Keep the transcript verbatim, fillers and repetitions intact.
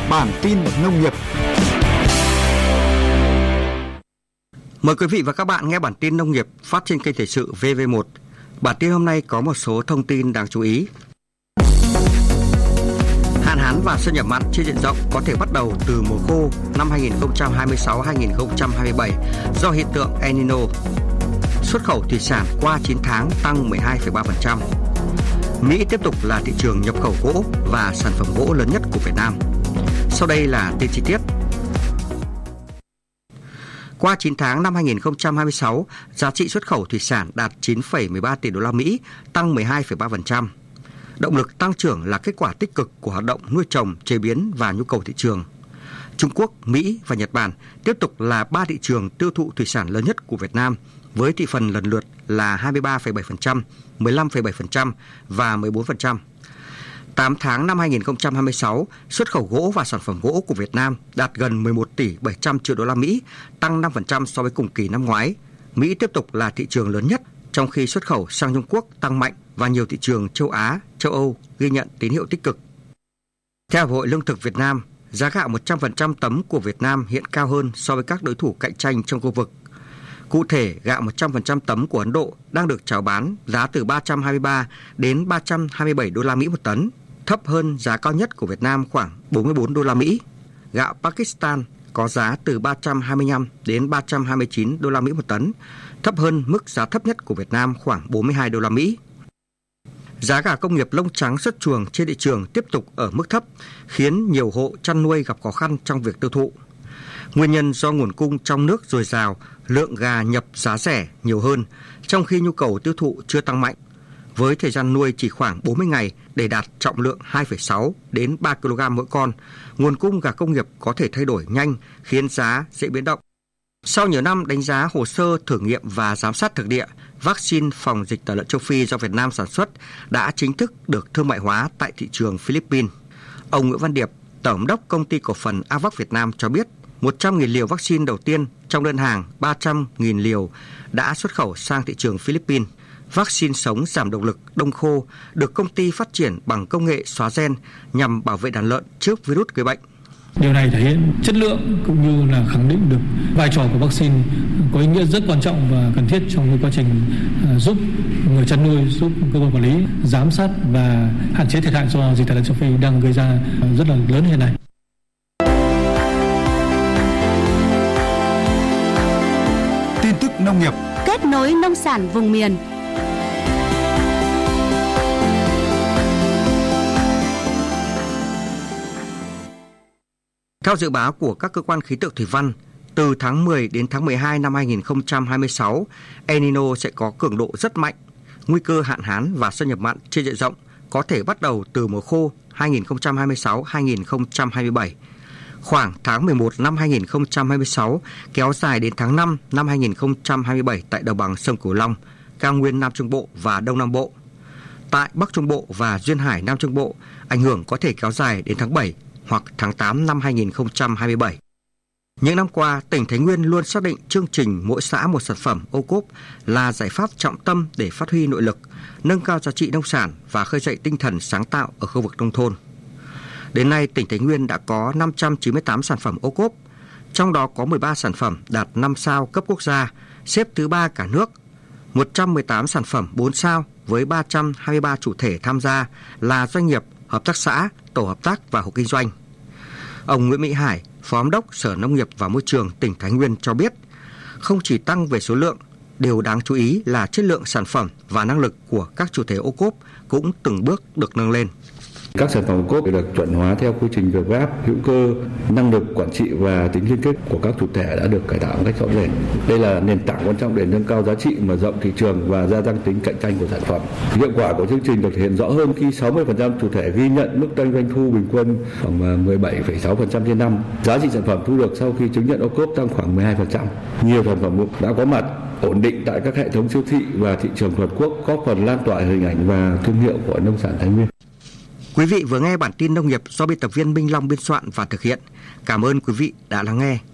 Bản tin nông nghiệp. Mời quý vị và các bạn nghe bản tin nông nghiệp phát trên kênh Thời sự vê vê một. Bản tin hôm nay có một số thông tin đáng chú ý. Hạn hán và xâm nhập mặn trên diện rộng có thể bắt đầu từ mùa khô năm hai không hai sáu hai không hai bảy do hiện tượng El Nino. Xuất khẩu thủy sản qua chín tháng tăng mười hai phẩy ba phần trăm. Mỹ tiếp tục là thị trường nhập khẩu gỗ và sản phẩm gỗ lớn nhất của Việt Nam. Sau đây là tin chi tiết. Qua chín tháng năm hai không hai sáu, giá trị xuất khẩu thủy sản đạt chín phẩy mười ba tỷ đô la Mỹ, tăng mười hai phẩy ba phần trăm. Động lực tăng trưởng là kết quả tích cực của hoạt động nuôi trồng, chế biến và nhu cầu thị trường. Trung Quốc, Mỹ và Nhật Bản tiếp tục là ba thị trường tiêu thụ thủy sản lớn nhất của Việt Nam, với thị phần lần lượt là hai mươi ba phẩy bảy phần trăm, mười lăm phẩy bảy phần trăm và mười bốn phần trăm. tám tháng năm hai không hai sáu, xuất khẩu gỗ và sản phẩm gỗ của Việt Nam đạt gần mười một tỷ bảy trăm triệu đô la Mỹ, tăng năm phần trăm so với cùng kỳ năm ngoái. Mỹ tiếp tục là thị trường lớn nhất, trong khi xuất khẩu sang Trung Quốc tăng mạnh và nhiều thị trường châu Á, châu Âu ghi nhận tín hiệu tích cực. Theo Hội Lương thực Việt Nam, giá gạo một trăm phần trăm tấm của Việt Nam hiện cao hơn so với các đối thủ cạnh tranh trong khu vực. Cụ thể, gạo một trăm phần trăm tấm của Ấn Độ đang được chào bán giá từ ba trăm hai mươi ba đến ba trăm hai mươi bảy đô la Mỹ một tấn, thấp hơn giá cao nhất của Việt Nam khoảng bốn mươi bốn đô la Mỹ. Gạo Pakistan có giá từ ba trăm hai mươi lăm đến ba trăm hai mươi chín đô la Mỹ một tấn, thấp hơn mức giá thấp nhất của Việt Nam khoảng bốn mươi hai đô la Mỹ. Giá gà công nghiệp lông trắng xuất chuồng trên thị trường tiếp tục ở mức thấp, khiến nhiều hộ chăn nuôi gặp khó khăn trong việc tiêu thụ. Nguyên nhân do nguồn cung trong nước dồi dào, lượng gà nhập giá rẻ nhiều hơn, trong khi nhu cầu tiêu thụ chưa tăng mạnh. Với thời gian nuôi chỉ khoảng bốn mươi ngày để đạt trọng lượng hai phẩy sáu đến ba ki lô gam mỗi con, nguồn cung gà công nghiệp có thể thay đổi nhanh, khiến giá dễ biến động. Sau nhiều năm đánh giá hồ sơ thử nghiệm và giám sát thực địa, vaccine phòng dịch tả lợn châu Phi do Việt Nam sản xuất đã chính thức được thương mại hóa tại thị trường Philippines. Ông Nguyễn Văn Điệp, Tổng giám đốc Công ty Cổ phần a vê a xê Việt Nam cho biết, một trăm nghìn liều vaccine đầu tiên trong đơn hàng ba trăm nghìn liều đã xuất khẩu sang thị trường Philippines. Vaccine sống giảm độc lực đông khô được công ty phát triển bằng công nghệ xóa gen nhằm bảo vệ đàn lợn trước virus gây bệnh. Điều này thể hiện chất lượng cũng như là khẳng định được vai trò của vaccine có ý nghĩa rất quan trọng và cần thiết trong cái quá trình giúp người chăn nuôi, giúp cơ quan quản lý giám sát và hạn chế thiệt hại do dịch tả lợn châu Phi đang gây ra rất là lớn hiện nay. Tin tức nông nghiệp, kết nối nông sản vùng miền. Theo dự báo của các cơ quan khí tượng thủy văn, từ tháng mười đến tháng mười hai năm hai không hai sáu, El Nino sẽ có cường độ rất mạnh. Nguy cơ hạn hán và xâm nhập mặn trên diện rộng có thể bắt đầu từ mùa khô hai không hai sáu hai không hai bảy. Khoảng tháng mười một năm hai không hai sáu kéo dài đến tháng năm năm hai không hai bảy tại đồng bằng sông Cửu Long, cao nguyên Nam Trung Bộ và Đông Nam Bộ. Tại Bắc Trung Bộ và duyên hải Nam Trung Bộ, ảnh hưởng có thể kéo dài đến tháng bảy hoặc tháng tám năm hai không hai bảy. Những năm qua, tỉnh Thái Nguyên luôn xác định chương trình mỗi xã một sản phẩm ô cốp là giải pháp trọng tâm để phát huy nội lực, nâng cao giá trị nông sản và khơi dậy tinh thần sáng tạo ở khu vực nông thôn. Đến nay, tỉnh Thái Nguyên đã có năm trăm chín mươi tám sản phẩm ô cốp, trong đó có mười ba sản phẩm đạt năm sao cấp quốc gia, xếp thứ ba cả nước, một trăm mười tám sản phẩm bốn sao với ba trăm hai mươi ba chủ thể tham gia là doanh nghiệp, hợp tác xã, tổ hợp tác và hộ kinh doanh. Ông Nguyễn Mỹ Hải, Phó Giám đốc Sở Nông nghiệp và Môi trường tỉnh Thái Nguyên cho biết, không chỉ tăng về số lượng, điều đáng chú ý là chất lượng sản phẩm và năng lực của các chủ thể ô cốp cũng từng bước được nâng lên. Các sản phẩm ô cốp được chuẩn hóa theo quy trình Việt Gáp, hữu cơ, năng lực quản trị và tính liên kết của các chủ thể đã được cải tạo một cách rõ rệt. Đây là nền tảng quan trọng để nâng cao giá trị, mở rộng thị trường và gia tăng tính cạnh tranh của sản phẩm. Hiệu quả của chương trình được thể hiện rõ hơn khi sáu mươi phần trăm chủ thể ghi nhận mức tăng doanh thu bình quân khoảng mười bảy phẩy sáu phần trăm trên năm. Giá trị sản phẩm thu được sau khi chứng nhận ô cốp tăng khoảng mười hai phần trăm. Nhiều sản phẩm đã có mặt ổn định tại các hệ thống siêu thị và thị trường toàn quốc, góp phần lan tỏa hình ảnh và thương hiệu của nông sản Thái Nguyên. Quý vị vừa nghe bản tin nông nghiệp do biên tập viên Minh Long biên soạn và thực hiện. Cảm ơn quý vị đã lắng nghe.